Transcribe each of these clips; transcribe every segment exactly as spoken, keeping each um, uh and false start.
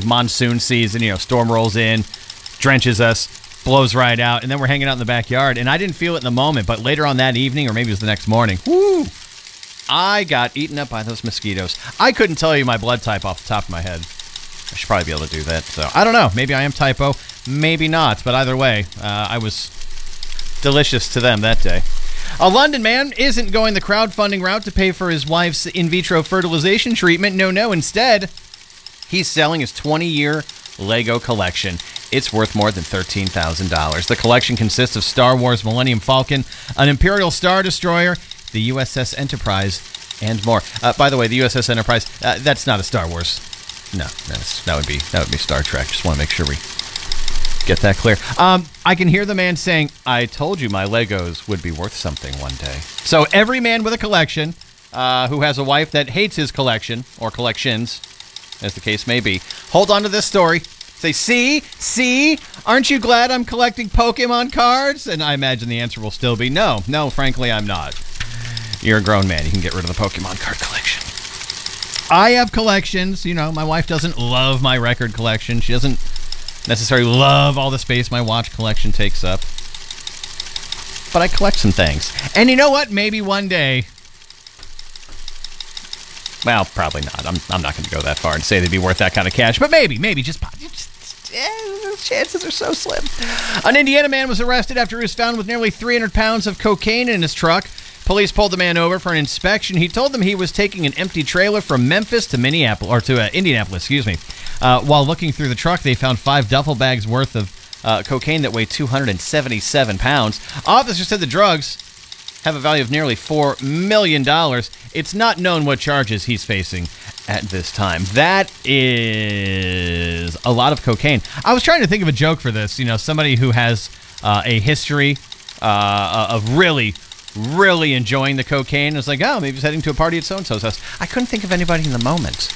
monsoon season, you know, storm rolls in, drenches us, blows right out, and then we're hanging out in the backyard, and I didn't feel it in the moment, but later on that evening, or maybe it was the next morning, whoo, I got eaten up by those mosquitoes. I couldn't tell you my blood type off the top of my head. I should probably be able to do that, so I don't know. Maybe I am typo, maybe not, but either way, uh, I was delicious to them that day. A London man isn't going the crowdfunding route to pay for his wife's in vitro fertilization treatment. No, no. Instead, he's selling his twenty-year Lego collection. It's worth more than thirteen thousand dollars. The collection consists of Star Wars Millennium Falcon, an Imperial Star Destroyer, the U S S Enterprise, and more. Uh, by the way, the U S S Enterprise, uh, that's not a Star Wars. No, that's, that would be that would be Star Trek. Just want to make sure we get that clear. Um, I can hear the man saying, I told you my Legos would be worth something one day. So every man with a collection uh, who has a wife that hates his collection, or collections, as the case may be, hold on to this story. Say, see, see, aren't you glad I'm collecting Pokemon cards? And I imagine the answer will still be no. No, frankly, I'm not. You're a grown man. You can get rid of the Pokemon card collection. I have collections. You know, my wife doesn't love my record collection. She doesn't necessarily love all the space my watch collection takes up. But I collect some things. And you know what? Maybe one day... Well, probably not. I'm I'm not going to go that far and say they'd be worth that kind of cash. But maybe, maybe. Just... just eh, chances are so slim. An Indiana man was arrested after he was found with nearly three hundred pounds of cocaine in his truck. Police pulled the man over for an inspection. He told them he was taking an empty trailer from Memphis to Minneapolis, or to uh, Indianapolis, excuse me. Uh, while looking through the truck, they found five duffel bags worth of uh, cocaine that weighed two hundred seventy-seven pounds. Officers said the drugs have a value of nearly four million dollars. It's not known what charges he's facing at this time. That is a lot of cocaine. I was trying to think of a joke for this. You know, somebody who has uh, a history uh, of really... really enjoying the cocaine. I was like, oh, maybe he's heading to a party at so-and-so's house. I couldn't think of anybody in the moment.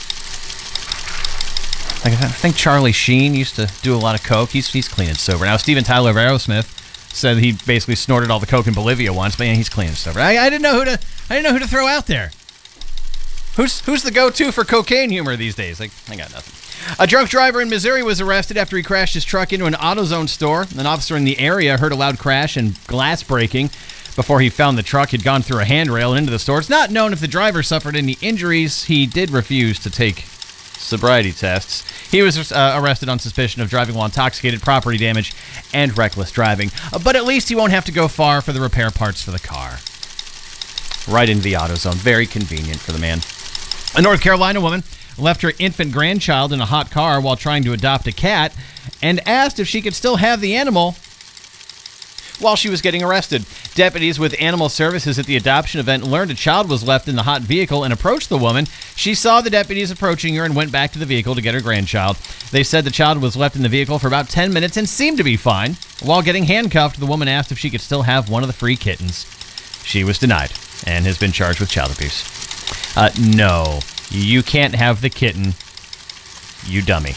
Like, I think Charlie Sheen used to do a lot of coke. He's he's clean and sober. Now, Steven Tyler of Aerosmith said he basically snorted all the coke in Bolivia once, but yeah, he's clean and sober. I, I didn't know who to I didn't know who to throw out there. Who's who's the go-to for cocaine humor these days? Like, I got nothing. A drunk driver in Missouri was arrested after he crashed his truck into an AutoZone store. An officer in the area heard a loud crash and glass breaking. Before he found the truck had gone through a handrail and into the store. It's not known if the driver suffered any injuries. He did refuse to take sobriety tests. He was uh, arrested on suspicion of driving while intoxicated, property damage, and reckless driving. Uh, but at least he won't have to go far for the repair parts for the car. Right into the AutoZone. Very convenient for the man. A North Carolina woman left her infant grandchild in a hot car while trying to adopt a cat and asked if she could still have the animal while she was getting arrested. Deputies with Animal Services at the adoption event learned a child was left in the hot vehicle and approached the woman. She saw the deputies approaching her and went back to the vehicle to get her grandchild. They said the child was left in the vehicle for about ten minutes and seemed to be fine. While getting handcuffed, the woman asked if she could still have one of the free kittens. She was denied and has been charged with child abuse. Uh, no, you can't have the kitten, you dummy.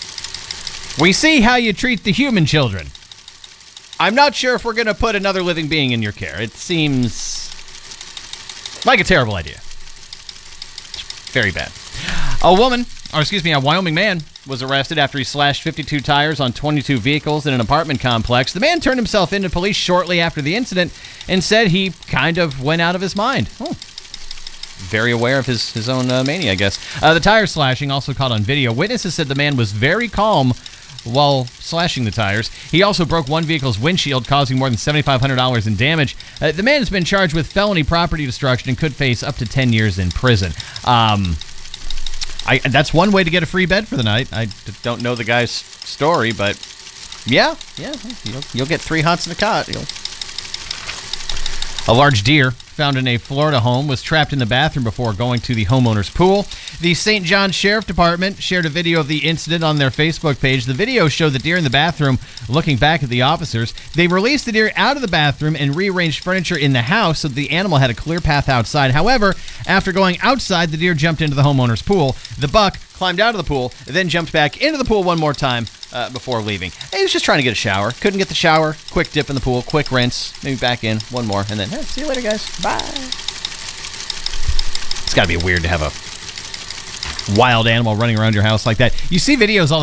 We see how you treat the human children. I'm not sure if we're going to put another living being in your care. It seems like a terrible idea. Very bad. A woman, or excuse me, a Wyoming man was arrested after he slashed fifty-two tires on twenty-two vehicles in an apartment complex. The man turned himself into police shortly after the incident and said he kind of went out of his mind. Oh. Very aware of his, his own uh, mania, I guess. Uh, the tire slashing, also caught on video. Witnesses said the man was very calm while slashing the tires. He also broke one vehicle's windshield, causing more than seven thousand five hundred dollars in damage. Uh, the man has been charged with felony property destruction and could face up to ten years in prison. Um, I, that's one way to get a free bed for the night. I d- don't know the guy's story, but yeah, yeah, you'll, you'll get three hots in a cot. You'll... A large deer found in a Florida home was trapped in the bathroom before going to the homeowner's pool. The Saint John Sheriff Department shared a video of the incident on their Facebook page. The video showed the deer in the bathroom looking back at the officers. They released the deer out of the bathroom and rearranged furniture in the house so the animal had a clear path outside. However, after going outside, the deer jumped into the homeowner's pool. The buck climbed out of the pool, then jumped back into the pool one more time uh, before leaving. He was just trying to get a shower. Couldn't get the shower. Quick dip in the pool. Quick rinse. Maybe back in. One more. And then, hey, see you later, guys. Bye. It's got to be weird to have a wild animal running around your house like that. You see videos all